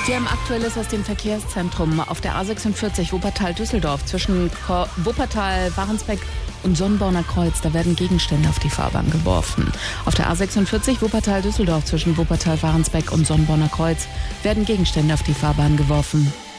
TM Aktuelles aus dem Verkehrszentrum. Auf der A46 Wuppertal-Düsseldorf zwischen Wuppertal, Warensbeck und Sonnborner Kreuz, da werden Gegenstände auf die Fahrbahn geworfen. Auf der A46 Wuppertal-Düsseldorf zwischen Wuppertal, Warensbeck und Sonnborner Kreuz werden Gegenstände auf die Fahrbahn geworfen.